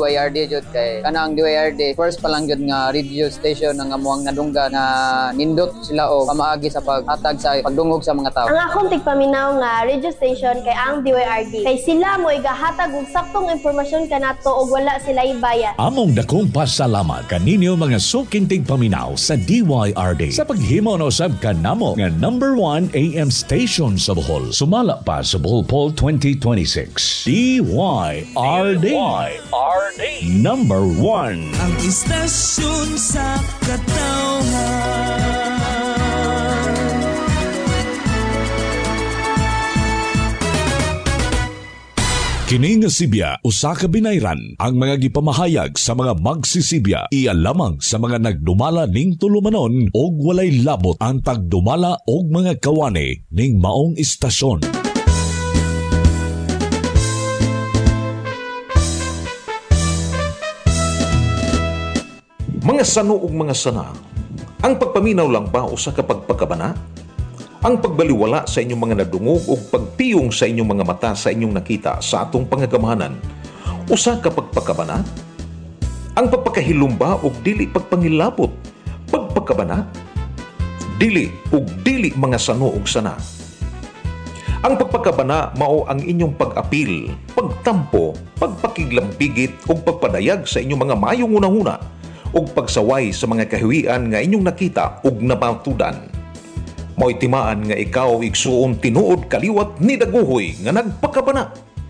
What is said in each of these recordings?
DYRD jud kay kana ang DYRD first pa lang jud nga radio station nga amuang nadungga nga nindot sila o pamaagi sa paghatag sa pagdungog sa mga tao. Ang akong tigpaminaw nga radio station kay ang DYRD kay sila mo igahatag og saktong impormasyon kanato og wala sila ibayad. Among dakong pasalamat kaninyo mga suking tigpaminaw sa DYRD sa paghimo na usab kanamo nga number 1 AM station sa Bohol. Sumala pa sa Bohol Poll 2026. DYRD. Number 1. Ang istasyon sa katawhan. Kini nga Sibya, usa ka binayran ang mga gipamahayag sa mga magsisibya. Iya lamang sa mga nagdumala ning tulumanon og walay labot ang pagdumala og mga kawani ning maong istasyon. Mga sano ug mga sana, ang pagpaminaw lang ba usa ka pagpakabana? Ang pagbaliwala sa inyong mga nadungog o pagpiyong sa inyong mga mata sa inyong nakita sa atong pangagamahanan, usa ka pagpakabana? Ang pagpakahilumba o dili pagpangilabot, pagpakabana? Dili o dili mga sano ug sana. Ang pagpakabana mao ang inyong pag-apil, pagtampo, pagpakiglambigit o pagpadayag sa inyong mga mayong unahuna o pagsaway sa mga kahiwian nga inyong nakita o napatudan. Mo'y timaan nga ikaw igsuon tinuod kaliwat ni daguhoy nga nagpakabana.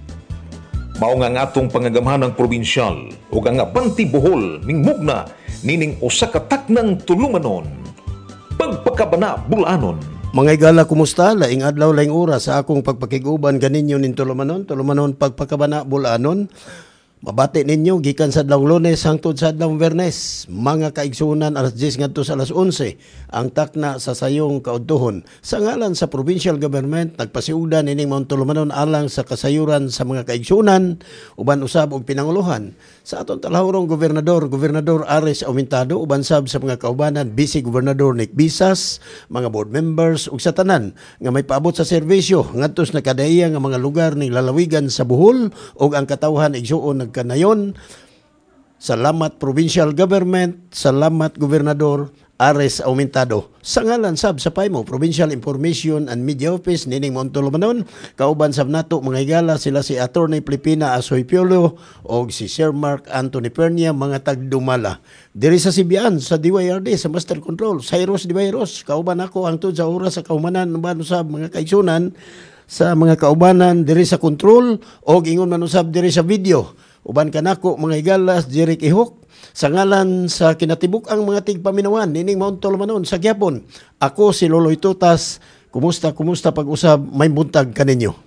Mao nga atong pangagamhanang probinsyal ug ang Abanti Bohol mingmugna nining usa ka taknang tulumanon. Pagpakabana Bulanon. Mga igala, kumusta? Laing adlaw, laing oras sa akong pagpakiguban ganinyo nin tulumanon pagpakabana Bulanon. Mabati ninyo gikan sa adlaw Lunes hangtod sa adlaw Biyernes, mga kaigsunan alas 10 ngadto sa alas 11 ang takna sa sayong kaudtuhon. Sa ngalan sa provincial government nagpasiugdan ining Mount Tulumanon alang sa kasayuran sa mga kaigsunan uban usab og pinanguluhan sa aton talahurong gobernador Ares Aumentado uban sab sa mga kaubanan Vice Gobernador Nick Bisas, mga board members ug sa tanan nga may paabot sa serbisyo ngadto sa nakadaiya nga mga lugar ning lalawigan sa Bohol ug ang katawhan igsuon kanayon. Salamat provincial government, salamat gobernador Ares Aumentado. Sa ngalan sab sa PAIMO, Provincial Information and Media Office nining Mount Tulumanon, kauban sab nato mga igala sila si Attorney Filipina Asoy Piolo o si Sir Mark Anthony Pernia, mga tagdumala. Diri sa Sibian, sa DYRD, sa Master Control, Cyrus Dibayros, kauban ako hangtod sa oras sa kaumanan ng sa mga kaigsunan sa mga kaubanan diri sa control o ingon man usab diri sa video. Uban kanako mga igalas Jeric Ihok sa ngalan sa kinatibuk ang mga tigpaminawan nining Mount Tulumanon sa Gyapon. Ako si Loloy Tutas. Kumusta pag-usab may buntag kaninyo?